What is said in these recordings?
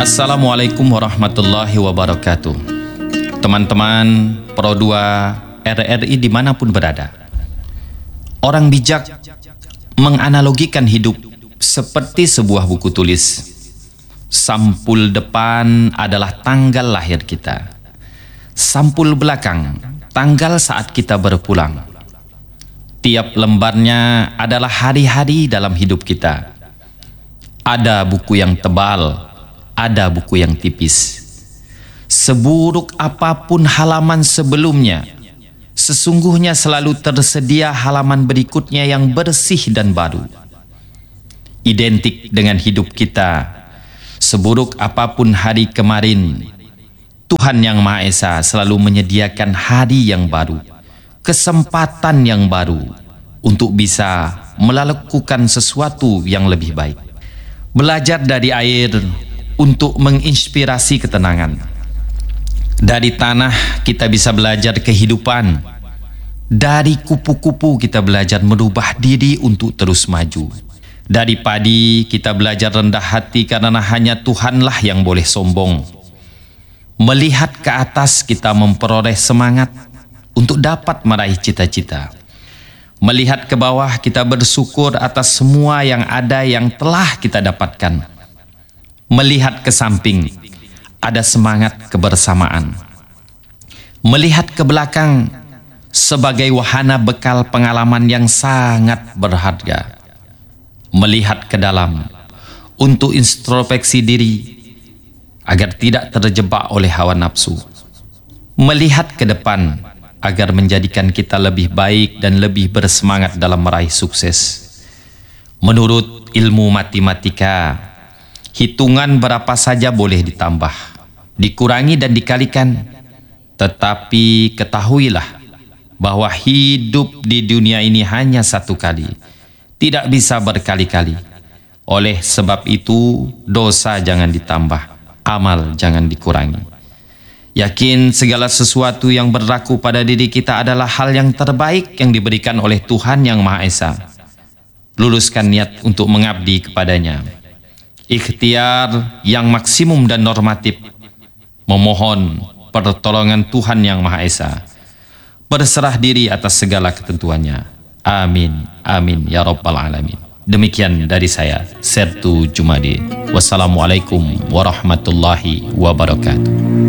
Assalamualaikum warahmatullahi wabarakatuh. Teman-teman Pro 2 RRI dimanapun berada, orang bijak menganalogikan hidup seperti sebuah buku tulis. Sampul depan adalah tanggal lahir kita, sampul belakang tanggal saat kita berpulang. Tiap lembarnya adalah hari-hari dalam hidup kita. Ada buku yang tebal, ada buku yang tipis. Seburuk apapun halaman sebelumnya, sesungguhnya selalu tersedia halaman berikutnya yang bersih dan baru. Identik dengan hidup kita, seburuk apapun hari kemarin, Tuhan Yang Maha Esa selalu menyediakan hari yang baru, kesempatan yang baru untuk bisa melakukan sesuatu yang lebih baik. Belajar dari air untuk menginspirasi ketenangan. Dari tanah kita bisa belajar kehidupan. Dari kupu-kupu kita belajar merubah diri untuk terus maju. Dari padi kita belajar rendah hati karena hanya Tuhanlah yang boleh sombong. Melihat ke atas kita memperoleh semangat untuk dapat meraih cita-cita. Melihat ke bawah kita bersyukur atas semua yang ada yang telah kita dapatkan. Melihat ke samping, ada semangat kebersamaan. Melihat ke belakang, sebagai wahana bekal pengalaman yang sangat berharga. Melihat ke dalam, untuk introspeksi diri, agar tidak terjebak oleh hawa nafsu. Melihat ke depan, agar menjadikan kita lebih baik dan lebih bersemangat dalam meraih sukses. Menurut ilmu matematika, hitungan berapa saja boleh ditambah, dikurangi dan dikalikan. Tetapi ketahuilah bahwa hidup di dunia ini hanya satu kali, tidak bisa berkali-kali. Oleh sebab itu, dosa jangan ditambah, amal jangan dikurangi. Yakin segala sesuatu yang berlaku pada diri kita adalah hal yang terbaik yang diberikan oleh Tuhan Yang Maha Esa. Luluskan niat untuk mengabdi kepadanya. Ikhtiar yang maksimum dan normatif, memohon pertolongan Tuhan Yang Maha Esa, berserah diri atas segala ketentuannya. Amin, amin ya rabbal alamin. Demikian dari saya, Sertu Jumadi. Wassalamualaikum warahmatullahi wabarakatuh.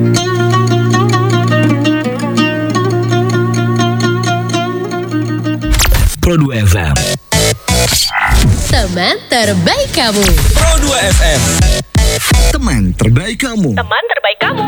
Pro 2 FM, teman terbaik kamu. Pro 2 FM, teman terbaik kamu.